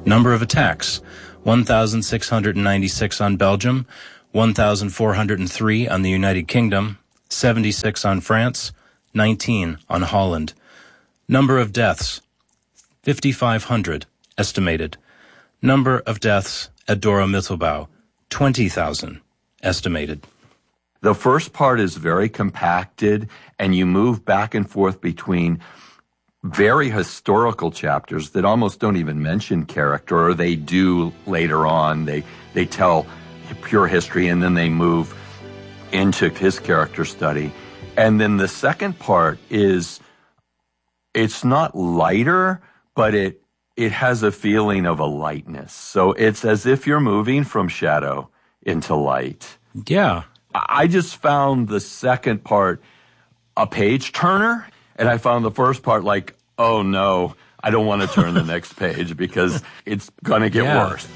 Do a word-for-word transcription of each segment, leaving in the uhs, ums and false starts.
Number of attacks, one thousand six hundred ninety-six on Belgium, one thousand four hundred three on the United Kingdom, seventy-six on France, nineteen on Holland. Number of deaths, fifty-five hundred estimated. Number of deaths at Dora Mittelbau, twenty thousand estimated. The first part is very compacted, and you move back and forth between very historical chapters that almost don't even mention character, or they do later on. They they tell pure history, and then they move into his character study. And then the second part is, it's not lighter, but it it has a feeling of a lightness. So it's as if you're moving from shadow into light. Yeah. I just found the second part a page turner, and I found the first part like, oh no, I don't want to turn the next page because it's going to get yeah. worse.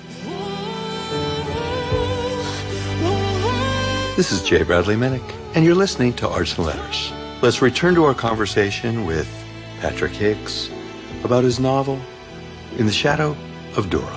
This is J. Bradley Minnick, and you're listening to Arts and Letters. Let's return to our conversation with Patrick Hicks about his novel, In the Shadow of Dora.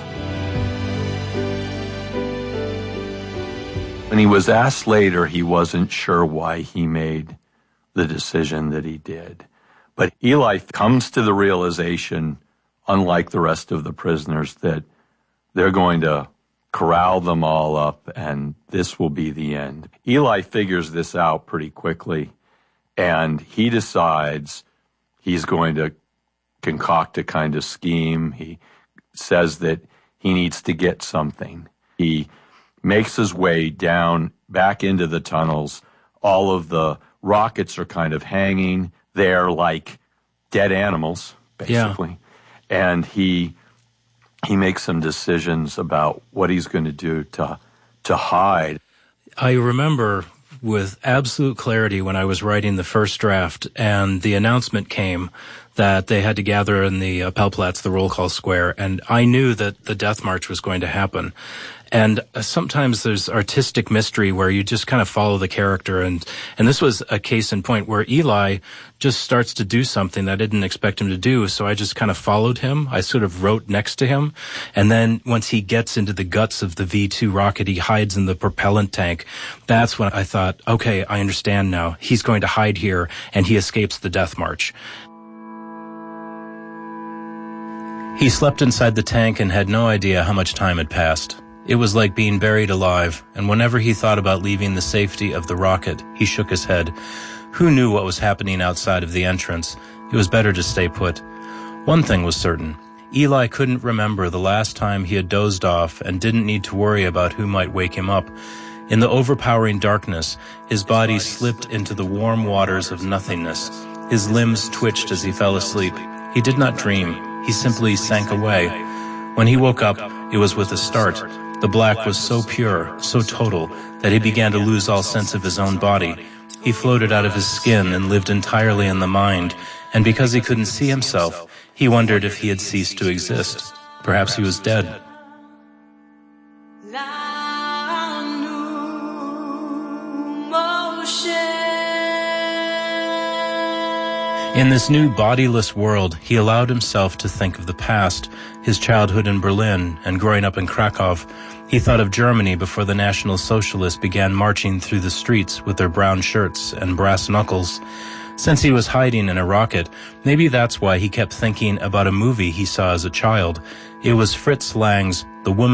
When he was asked later, he wasn't sure why he made the decision that he did. But Eli comes to the realization, unlike the rest of the prisoners, that they're going to corral them all up and this will be the end. Eli figures this out pretty quickly, and he decides he's going to concoct a kind of scheme. He says that he needs to get something. He makes his way down back into the tunnels. All of the rockets are kind of hanging there like dead animals, basically. Yeah. And he he makes some decisions about what he's going to do to to hide. I remember with absolute clarity when I was writing the first draft and the announcement came that they had to gather in the uh, Pelplatz, the roll call square, and I knew that the death march was going to happen. And uh, sometimes there's artistic mystery where you just kind of follow the character, and and this was a case in point where Eli just starts to do something that I didn't expect him to do, so I just kind of followed him. I sort of wrote next to him, and then once he gets into the guts of the V two rocket, he hides in the propellant tank. That's when I thought, okay, I understand now. He's going to hide here, and he escapes the death march. He slept inside the tank and had no idea how much time had passed. It was like being buried alive, and whenever he thought about leaving the safety of the rocket, he shook his head. Who knew what was happening outside of the entrance? It was better to stay put. One thing was certain. Eli couldn't remember the last time he had dozed off and didn't need to worry about who might wake him up. In the overpowering darkness, his body slipped into the warm waters of nothingness. His limbs twitched as he fell asleep. He did not dream. He simply sank away. When he woke up, it was with a start. The black was so pure, so total, that he began to lose all sense of his own body. He floated out of his skin and lived entirely in the mind, and because he couldn't see himself, he wondered if he had ceased to exist. Perhaps he was dead. In this new bodiless world, he allowed himself to think of the past, his childhood in Berlin and growing up in Krakow. He thought of Germany before the National Socialists began marching through the streets with their brown shirts and brass knuckles. Since he was hiding in a rocket, maybe that's why he kept thinking about a movie he saw as a child. It was Fritz Lang's The Woman